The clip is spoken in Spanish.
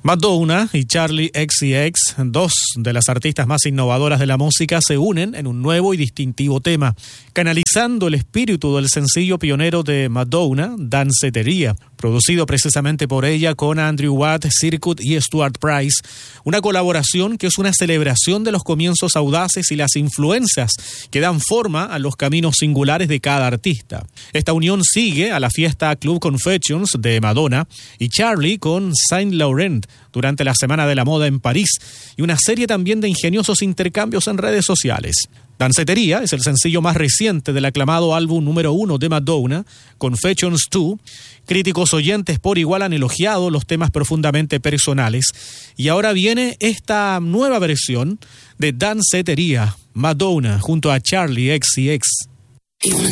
Madonna y Charli XCX, dos de las artistas más innovadoras de la música, se unen en un nuevo y distintivo tema, canalizando el espíritu del sencillo pionero de Madonna, Dancetería, producido precisamente por ella con Andrew Watt, Circuit y Stuart Price, una colaboración que es una celebración de los comienzos audaces y las influencias que dan forma a los caminos singulares de cada artista. Esta unión sigue a la fiesta Club Confessions de Madonna y Charli con Saint Laurent durante la Semana de la Moda en París y una serie también de ingeniosos intercambios en redes sociales. Dancetería es el sencillo más reciente del aclamado álbum número 1 de Madonna, Confessions 2. Críticos oyentes por igual han elogiado los temas profundamente personales y ahora viene esta nueva versión de Dancetería, Madonna junto a Charli XCX.